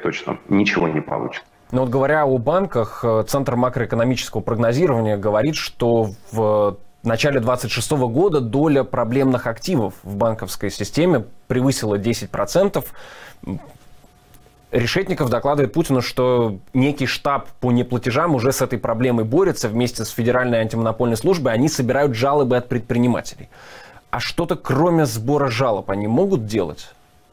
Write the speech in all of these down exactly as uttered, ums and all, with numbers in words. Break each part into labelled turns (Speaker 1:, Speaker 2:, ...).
Speaker 1: точно ничего не получится.
Speaker 2: Но вот говоря о банках, Центр макроэкономического прогнозирования говорит, что в начале две тысячи двадцать шестого года доля проблемных активов в банковской системе превысила десять процентов. Решетников докладывает Путину, что некий штаб по неплатежам уже с этой проблемой борется вместе с Федеральной антимонопольной службой. Они собирают жалобы от предпринимателей. А что-то кроме сбора жалоб они могут делать?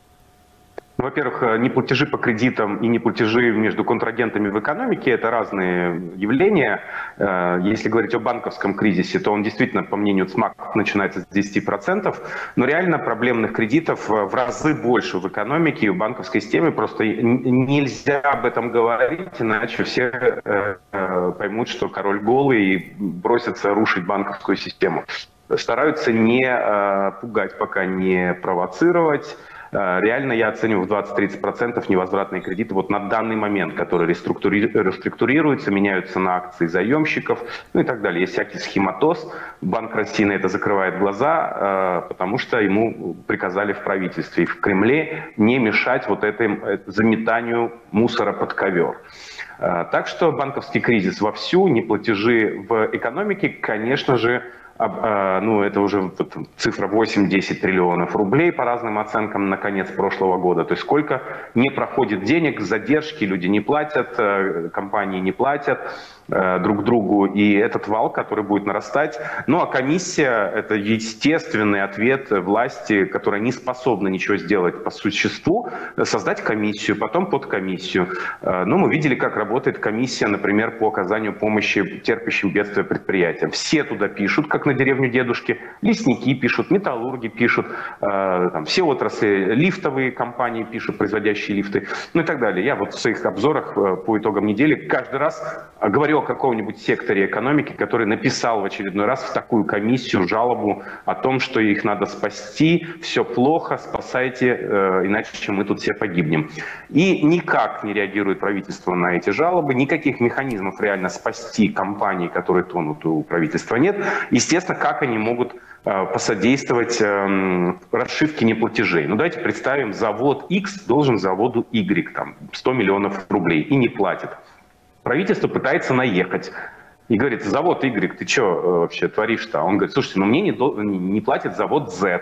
Speaker 1: Во-первых, неплатежи по кредитам и неплатежи между контрагентами в экономике – это разные явления. Если говорить о банковском кризисе, то он действительно, по мнению ЦМАК, начинается с десяти процентов. Но реально проблемных кредитов в разы больше в экономике и в банковской системе. Просто нельзя об этом говорить, иначе все поймут, что король голый и бросятся рушить банковскую систему. Стараются не пугать, пока не провоцировать. Реально я оцениваю в двадцать-тридцать процентов невозвратные кредиты вот на данный момент, которые реструктури... реструктурируются, меняются на акции заемщиков, ну и так далее. Есть всякий схематоз. Банк России на это закрывает глаза, потому что ему приказали в правительстве и в Кремле не мешать вот этому заметанию мусора под ковер. Так что банковский кризис вовсю, неплатежи в экономике, конечно же, ну, это уже цифра восемь-десять триллионов рублей по разным оценкам на конец прошлого года. То есть сколько не проходит денег, задержки, люди не платят, компании не платят друг другу. И этот вал, который будет нарастать. Ну, а комиссия – это естественный ответ власти, которая не способна ничего сделать по существу, создать комиссию, потом подкомиссию. Ну, мы видели, как работает комиссия, например, по оказанию помощи терпящим бедствия предприятиям. Все туда пишут, как на деревню дедушки, лесники пишут, металлурги пишут, э, там, все отрасли, лифтовые компании пишут, производящие лифты, ну и так далее. Я вот в своих обзорах э, по итогам недели каждый раз говорю о каком-нибудь секторе экономики, который написал в очередной раз в такую комиссию жалобу о том, что их надо спасти, все плохо, спасайте, э, иначе мы тут все погибнем. И никак не реагирует правительство на эти жалобы, никаких механизмов реально спасти компании, которые тонут, у правительства нет. Естественно, как они могут э, посодействовать э, расшивке неплатежей. Ну, давайте представим, завод X должен заводу Y там, сто миллионов рублей и не платит. Правительство пытается наехать и говорит: завод Y, ты что э, вообще творишь-то? Он говорит: слушайте, ну мне не, до, не платит завод Z.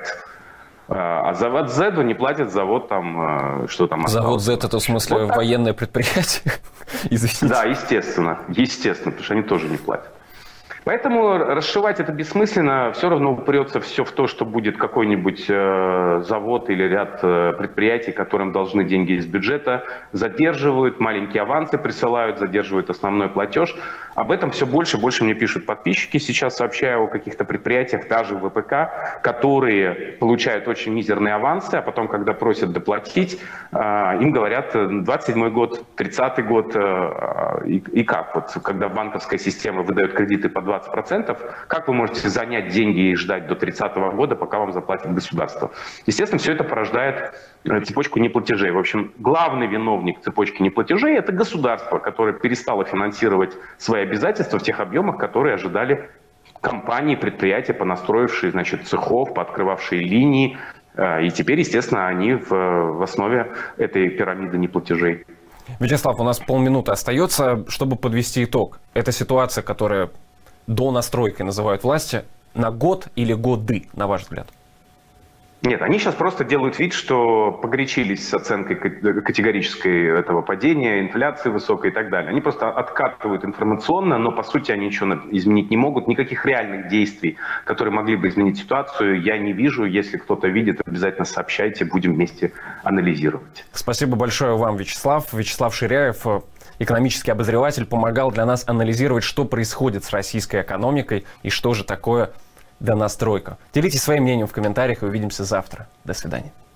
Speaker 1: А завод Z не платит завод там, что там
Speaker 2: завод
Speaker 1: осталось.
Speaker 2: Z это в смысле вот военное предприятие? Извините.
Speaker 1: Да, естественно, естественно, потому что они тоже не платят. Поэтому расшивать это бессмысленно, все равно упрется все в то, что будет какой-нибудь э, завод или ряд э, предприятий, которым должны деньги из бюджета, задерживают, маленькие авансы присылают, задерживают основной платеж. Об этом все больше и больше мне пишут подписчики. Сейчас сообщаю о каких-то предприятиях, даже в ВПК, которые получают очень мизерные авансы, а потом, когда просят доплатить, э, им говорят: двадцать седьмой год, тридцатый год, э, и, и как? Вот, когда банковская система выдает кредиты по двадцать процентов, как вы можете занять деньги и ждать до тридцатого года, пока вам заплатит государство? Естественно, все это порождает цепочку неплатежей. В общем, главный виновник цепочки неплатежей – это государство, которое перестало финансировать свои обязательства в тех объемах, которые ожидали компании, предприятия, понастроившие, значит, цехов, пооткрывавшие линии. И теперь, естественно, они в, в основе этой пирамиды неплатежей.
Speaker 2: Вячеслав, у нас полминуты остается, чтобы подвести итог. Это ситуация, которая до настройки называют власти, на год или годы, на ваш взгляд?
Speaker 1: Нет, они сейчас просто делают вид, что погорячились с оценкой категорической этого падения, инфляции высокой и так далее. Они просто откатывают информационно, но по сути они ничего изменить не могут. Никаких реальных действий, которые могли бы изменить ситуацию, я не вижу. Если кто-то видит, обязательно сообщайте, будем вместе анализировать. Спасибо большое вам, Вячеслав. Вячеслав Ширяев, экономический обозреватель, помогал для нас анализировать, что происходит с российской экономикой и что же такое донастройка. Делитесь своим мнением в комментариях и увидимся завтра. До свидания.